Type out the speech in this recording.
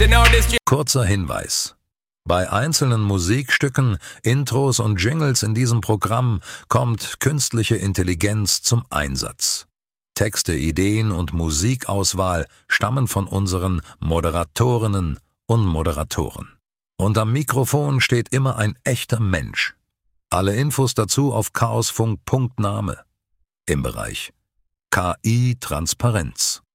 Kurzer Hinweis. Bei einzelnen Musikstücken, Intros und Jingles in diesem Programm kommt künstliche Intelligenz zum Einsatz. Texte, Ideen und Musikauswahl stammen von unseren Moderatorinnen und Moderatoren. Und am Mikrofon steht immer ein echter Mensch. Alle Infos dazu auf chaosfunk.name im Bereich KI Transparenz.